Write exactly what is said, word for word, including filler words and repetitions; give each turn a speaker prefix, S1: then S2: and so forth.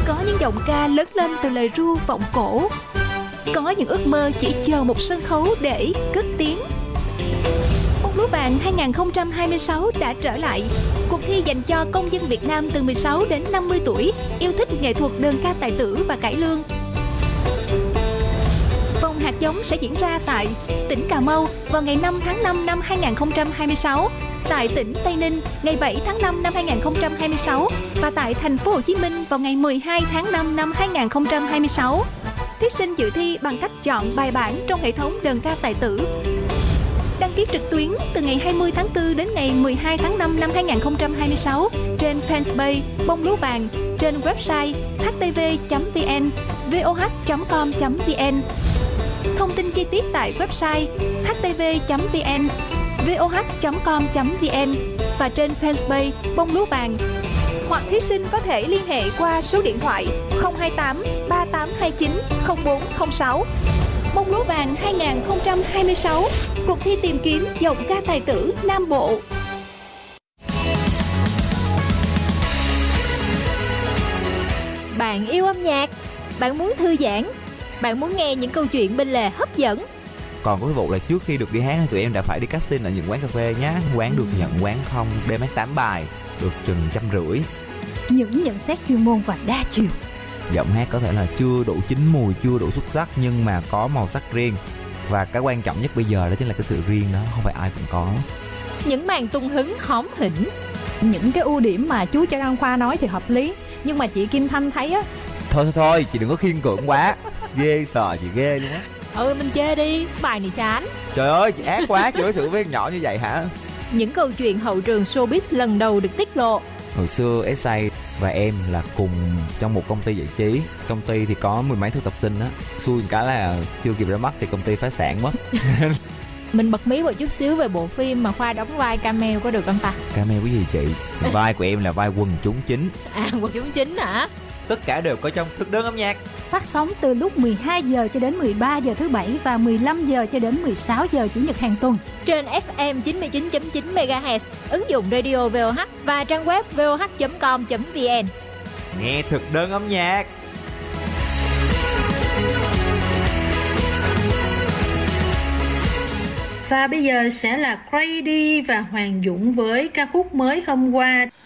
S1: Có những giọng ca lớn lên từ lời ru vọng cổ. Có những ước mơ chỉ chờ một sân khấu để cất tiếng. Bông lúa vàng hai không hai sáu đã trở lại. Cuộc thi dành cho công dân Việt Nam từ mười sáu đến năm mươi tuổi yêu thích nghệ thuật đơn ca tài tử và cải lương. Vòng hạt giống sẽ diễn ra tại tỉnh Cà Mau vào ngày năm tháng năm năm hai không hai sáu, tại tỉnh Tây Ninh ngày bảy tháng năm năm hai không hai sáu và tại thành phố Hồ Chí Minh vào ngày mười hai tháng năm năm hai không hai sáu. Thí sinh dự thi bằng cách chọn bài bản trong hệ thống đơn ca tài tử. Đăng ký trực tuyến từ ngày hai mươi tháng tư đến ngày mười hai tháng năm năm hai không hai sáu trên fanpage Bông Lúa Vàng, trên website h t v chấm v n, v o h chấm com chấm v n. Thông tin chi tiết tại website h t v chấm v n, v o h chấm com chấm v n và trên fanpage Bông Lúa Vàng. Hoặc thí sinh có thể liên hệ qua số điện thoại không hai tám ba tám hai chín không bốn không sáu. Bông Lúa Vàng hai không hai sáu, cuộc thi tìm kiếm giọng ca tài tử Nam Bộ.
S2: Bạn yêu âm nhạc, bạn muốn thư giãn, bạn muốn nghe những câu chuyện bên lề hấp dẫn.
S3: Còn có cái vụ là trước khi được đi hát tụi em đã phải đi casting ở những quán cà phê nhá. Quán được nhận, quán không, đem hát tám bài được chừng trăm rưỡi.
S4: Những nhận xét chuyên môn và đa chiều.
S3: Giọng hát có thể là chưa đủ chín mùi, chưa đủ xuất sắc nhưng mà có màu sắc riêng. Và cái quan trọng nhất bây giờ đó chính là cái sự riêng đó, không phải ai cũng có.
S2: Những màn tung hứng hóm hỉnh.
S4: Những cái ưu điểm mà chú Trang Đăng Khoa nói thì hợp lý, nhưng mà chị Kim Thanh thấy á,
S3: Thôi thôi thôi, chị đừng có khiên cưỡng quá. Ghê, sợ chị ghê luôn á.
S2: Ừ, mình chê đi, bài này chán.
S3: Trời ơi, chị ác quá, chị đối xử với nhỏ như vậy hả?
S2: Những câu chuyện hậu trường showbiz lần đầu được tiết lộ.
S3: Hồi xưa ét a và em là cùng trong một công ty giải trí. Công ty thì có mười mấy thực tập sinh á. Xui một cái là chưa kịp ra mắt thì công ty phá sản mất.
S2: Mình bật mí một chút xíu về bộ phim mà Khoa đóng vai cameo có được không ta?
S3: Cameo cái gì chị? Vai của em là vai quần chúng chính.
S2: À, quần chúng chính hả?
S3: Tất cả đều có trong thực đơn âm nhạc.
S4: phát sóng từ lúc mười hai giờ cho đến mười ba giờ thứ bảy và mười lăm giờ cho đến mười sáu giờ chủ nhật hàng tuần.
S2: Trên ép em chín mươi chín chấm chín mê ga héc, ứng dụng radio vê o hát và trang web v o h chấm com chấm v n.
S3: Nghe thực đơn âm nhạc.
S5: Và bây giờ sẽ là Cray và Hoàng Dũng với ca khúc mới hôm qua.